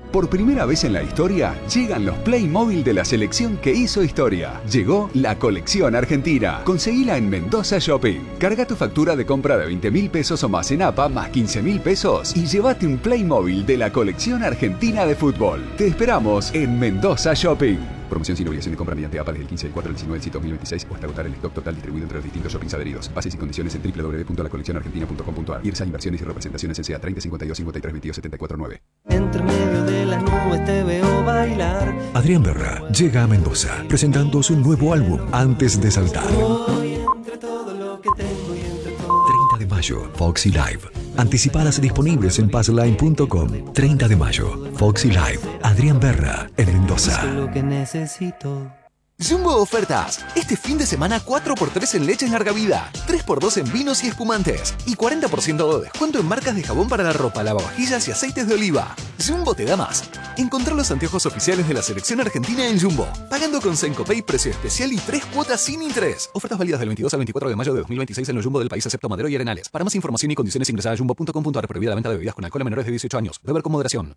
Por primera vez en la historia, llegan los Playmobil de la selección que hizo historia. Llegó la colección argentina. Conseguila en Mendoza Shopping. Carga tu factura de compra de 20.000 pesos o más en APA más 15.000 pesos y llévate un Playmobil de la colección argentina de fútbol. Te esperamos en Mendoza Shopping. Promoción sin obligación de compra mediante APA desde el 15 del 4 del 19 del 2026 o hasta agotar el stock total distribuido entre los distintos shoppings adheridos. Bases y condiciones en www.lacoleccionargentina.com.ar. IRSA Inversiones y Representaciones S.A. 30 52 53 22 74 9. Entre medio de las nubes te veo bailar. Adrián Berra llega a Mendoza presentando su nuevo álbum Antes de Saltar. Entre todo lo que tengo y entre todo. 30 de mayo, Foxy Live. Anticipadas disponibles en passline.com. 30 de mayo, Foxy Live. Adrián Berra en Mendoza. Es lo que necesito. Jumbo Ofertas. Este fin de semana 4x3 en leches larga vida, 3x2 en vinos y espumantes y 40% de descuento en marcas de jabón para la ropa, lavavajillas y aceites de oliva. Jumbo te da más. Encontrá los anteojos oficiales de la selección argentina en Jumbo, pagando con Sencopay precio especial y 3 cuotas sin interés. Ofertas válidas del 22 al 24 de mayo de 2026 en los Jumbo del país excepto Madero y Arenales. Para más información y condiciones ingresa a jumbo.com.ar. Prohibida la venta de bebidas con alcohol a menores de 18 años. Beber con moderación.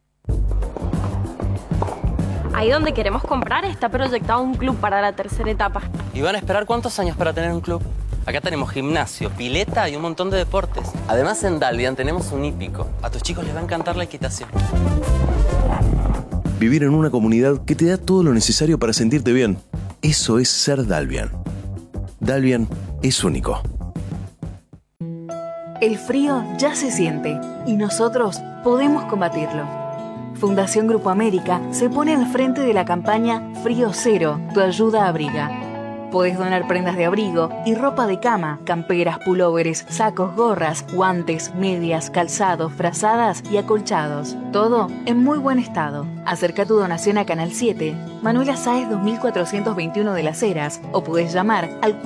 Ahí donde queremos comprar está proyectado un club para la tercera etapa. ¿Y van a esperar cuántos años para tener un club? Acá tenemos gimnasio, pileta y un montón de deportes. Además en Dalvian tenemos un hípico. A tus chicos les va a encantar la equitación. Vivir en una comunidad que te da todo lo necesario para sentirte bien. Eso es ser Dalvian. Dalvian es único. El frío ya se siente y nosotros podemos combatirlo. Fundación Grupo América se pone al frente de la campaña Frío Cero, tu ayuda abriga. Podés donar prendas de abrigo y ropa de cama, camperas, pulóveres, sacos, gorras, guantes, medias, calzados, frazadas y acolchados. Todo en muy buen estado. Acerca tu donación a Canal 7, Manuela Sáez 2421 de Las Heras, o podés llamar al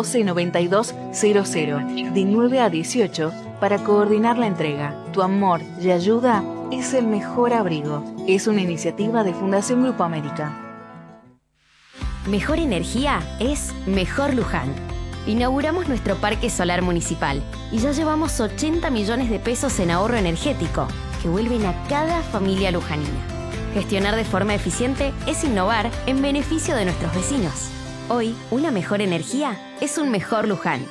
412-9200 de 9 a 18 para coordinar la entrega. Tu amor y ayuda es el mejor abrigo. Es una iniciativa de Fundación Grupo América. Mejor energía es Mejor Luján. Inauguramos nuestro parque solar municipal y ya llevamos 80 millones de pesos en ahorro energético que vuelven a cada familia lujanina. Gestionar de forma eficiente es innovar en beneficio de nuestros vecinos. Hoy, una mejor energía es un mejor Luján.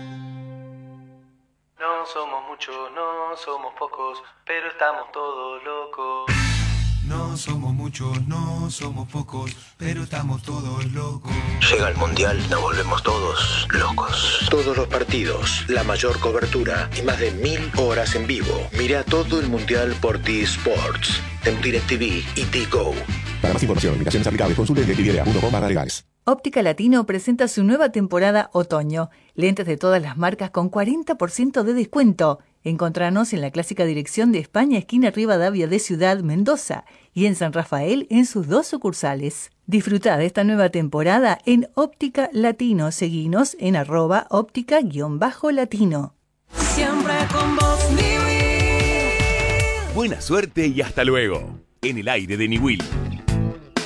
No somos muchos, no somos pocos, pero estamos todos locos. No somos muchos, no somos pocos, pero estamos todos locos. Llega el Mundial, nos volvemos todos locos. Todos los partidos, la mayor cobertura y más de 1000 horas en vivo. Mira todo el Mundial por T-Sports, en DirecTV y T-Go. Para más información, limitaciones aplicables, consulte DirecTV.com/legales. Óptica Latino presenta su nueva temporada otoño. Lentes de todas las marcas con 40% de descuento. Encontranos en la clásica dirección de España, esquina Rivadavia de Ciudad Mendoza, y en San Rafael en sus 2 sucursales. Disfruta de esta nueva temporada en Óptica Latino. Seguinos en @óptica_latino. Siempre con vos, Niwil. Buena suerte y hasta luego. En el aire de Niwil.